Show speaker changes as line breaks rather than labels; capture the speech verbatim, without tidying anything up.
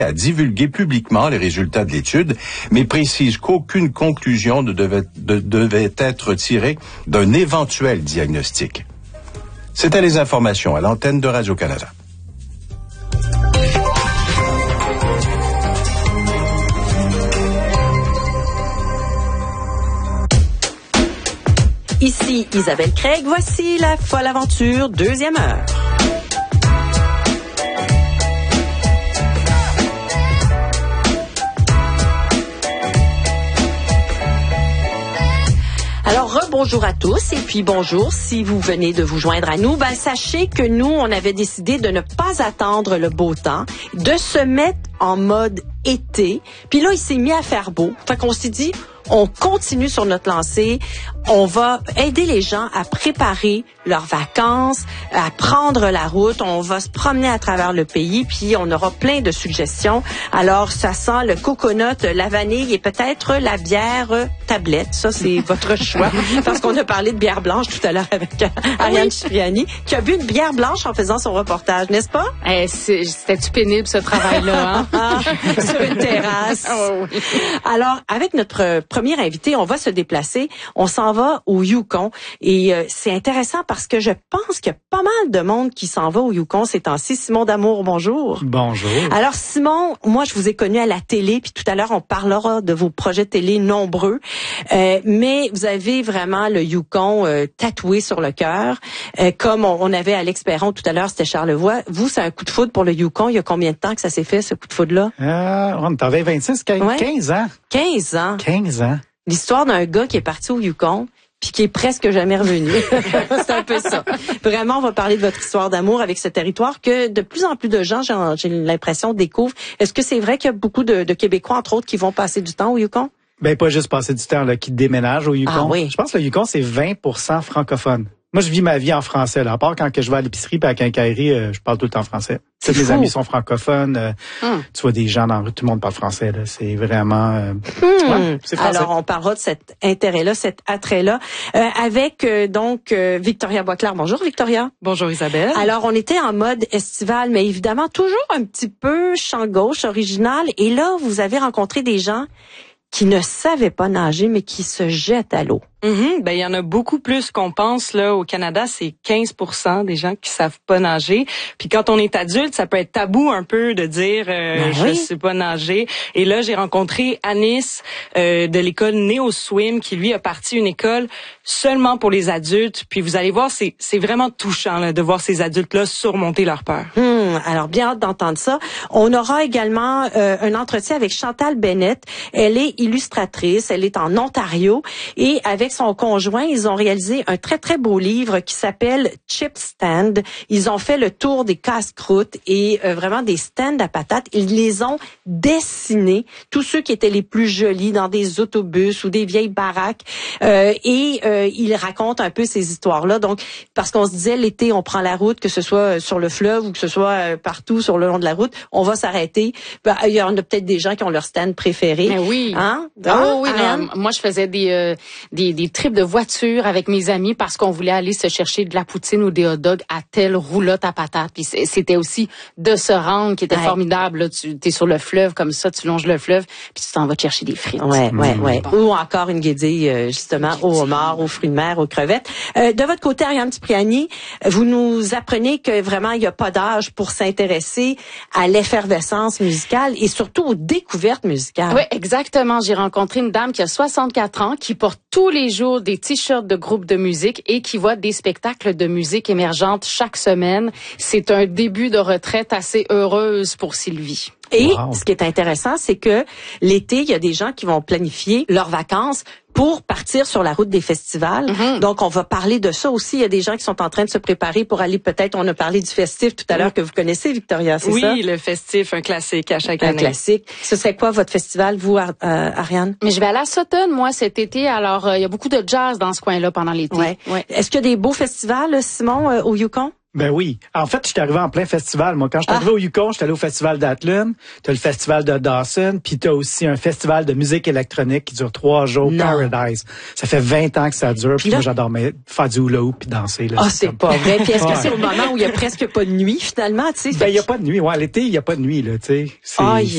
à divulguer publiquement les résultats de l'étude, mais précise qu'aucune conclusion ne devait, de, devait être tirée d'un éventuel diagnostic. C'était les informations à l'antenne de Radio-Canada.
Ici Isabelle Craig, voici la folle aventure, deuxième heure. Alors, rebonjour à tous et puis bonjour si vous venez de vous joindre à nous. Ben, sachez que nous, on avait décidé de ne pas attendre le beau temps, de se mettre en mode été. Puis là, il s'est mis à faire beau. Fait qu'on s'est dit, on continue sur notre lancée. On va aider les gens à préparer leurs vacances, à prendre la route. On va se promener à travers le pays, puis on aura plein de suggestions. Alors, ça sent le coconut, la vanille et peut-être la bière tablette. Ça, c'est votre choix. Parce qu'on a parlé de bière blanche tout à l'heure avec Ariane oui. Cipriani, qui a bu une bière blanche en faisant son reportage, n'est-ce pas?
Eh, c'est, c'était-tu pénible, ce travail-là, hein?
Sur une terrasse.
Oh, oui.
Alors, avec notre premier invité, on va se déplacer. On s'en va au Yukon. Et euh, c'est intéressant parce que je pense qu'il y a pas mal de monde qui s'en va au Yukon ces temps-ci. Simon D'Amour, bonjour.
Bonjour.
Alors, Simon, moi, je vous ai connu à la télé, puis tout à l'heure, on parlera de vos projets télé nombreux. Euh, mais vous avez vraiment le Yukon euh, tatoué sur le cœur. Euh, comme on, on avait Alex Perron tout à l'heure, c'était Charlevoix. Vous, c'est un coup de foudre pour le Yukon. Il y a combien de temps que ça s'est fait, ce coup de foudre-là?
Euh, on t'avait vingt-six, quinze,
ouais.
quinze ans.
quinze ans.
quinze ans.
L'histoire d'un gars qui est parti au Yukon puis qui est presque jamais revenu. C'est un peu ça. Vraiment, on va parler de votre histoire d'amour avec ce territoire que de plus en plus de gens, j'ai, j'ai l'impression, découvrent. Est-ce que c'est vrai qu'il y a beaucoup de, de Québécois, entre autres, qui vont passer du temps au Yukon?
Ben, pas juste passer du temps, là, qui déménagent au Yukon.
Ah, oui.
Je pense que le Yukon, c'est vingt pour cent francophone. Moi, je vis ma vie en français, là. À part quand que je vais à l'épicerie et à la quincaillerie, euh, je parle tout le temps français. Tous mes amis sont francophones. Euh, hum. Tu vois des gens dans la rue, tout le monde parle français, là. C'est vraiment... Euh,
hum.
ouais, c'est français.
Alors, on parlera de cet intérêt-là, cet attrait-là, euh, avec, euh, donc, euh, Victoria Boisclair. Bonjour, Victoria.
Bonjour, Isabelle.
Alors, on était en mode estival, mais évidemment, toujours un petit peu champ gauche, original. Et là, vous avez rencontré des gens qui ne savaient pas nager, mais qui se jettent à l'eau.
Mm-hmm. Ben, il y en a beaucoup plus qu'on pense, là. Au Canada, c'est quinze pour cent des gens qui savent pas nager. Puis quand on est adulte, ça peut être tabou un peu de dire, euh, ben je oui. sais pas nager. Et là, j'ai rencontré Anis, euh, de l'école Neo Swim, qui lui a parti une école seulement pour les adultes. Puis vous allez voir, c'est, c'est vraiment touchant, là, de voir ces adultes-là surmonter leur peur.
Hum, alors, bien hâte d'entendre ça. On aura également euh, un entretien avec Chantal Bennett. Elle est illustratrice, elle est en Ontario et avec son conjoint, ils ont réalisé un très, très beau livre qui s'appelle Chip Stand. Ils ont fait le tour des casse-croûtes et euh, vraiment des stands à patates. Ils les ont dessinés, tous ceux qui étaient les plus jolis dans des autobus ou des vieilles baraques. Euh, et euh, ils racontent un peu ces histoires-là. Donc, parce qu'on se disait, l'été, on prend la route, que ce soit sur le fleuve ou que ce soit euh, partout sur le long de la route, on va s'arrêter. Ben, il y en a peut-être des gens qui ont leur stand préféré.
Mais oui.
Hein?
Ah, oh, oui, non, moi, je faisais des, euh, des, des trips de voiture avec mes amis parce qu'on voulait aller se chercher de la poutine ou des hot dogs à telle roulotte à patates. Puis c'était aussi de se rendre qui était ouais. formidable. Là. Tu es sur le fleuve comme ça, tu longes le fleuve, puis tu t'en vas te chercher des frites.
Ouais, ouais, ouais. Bon. Ou encore une guédille, justement, au homard, aux fruits de mer, aux crevettes. Euh, de votre côté, Ariane Cipriani, vous nous apprenez que vraiment, il n'y a pas d'âge pour s'intéresser à l'effervescence musicale et surtout aux découvertes musicales.
Oui, exactement. J'ai rencontré une dame qui a soixante-quatre ans, qui porte tous les jours des t-shirts de groupes de musique et qui voit des spectacles de musique émergente chaque semaine. C'est un début de retraite assez heureuse pour Sylvie.
Et
wow.
ce qui est intéressant, c'est que l'été, il y a des gens qui vont planifier leurs vacances pour partir sur la route des festivals. Mm-hmm. Donc, on va parler de ça aussi. Il y a des gens qui sont en train de se préparer pour aller, peut-être, on a parlé du festif tout à l'heure que vous connaissez, Victoria, c'est
oui,
ça?
Oui, le festif, un classique à chaque
un
année.
Un classique. Ce serait quoi votre festival, vous, euh, Ariane?
Mais je vais aller à Sutton, moi, cet été. Alors, euh, il y a beaucoup de jazz dans ce coin-là pendant l'été.
Ouais. Ouais. Est-ce qu'il y a des beaux festivals, Simon, euh, au Yukon?
Ben oui. En fait, je suis arrivé en plein festival. Moi, quand je suis arrivé ah. au Yukon, j'étais allé au festival d'Athlone. T'as le festival de Dawson, puis t'as aussi un festival de musique électronique qui dure trois jours, non. Paradise. Ça fait vingt ans que ça dure, puis moi, j'adore faire du hula hoop puis danser.
Ah, oh, c'est comme... pas vrai. Puis est-ce que c'est au moment où il y a presque pas de nuit, finalement, tu sais?
Ben, il y a pas de nuit. Ouais, l'été, il y a pas de nuit, là, tu sais.
Ah,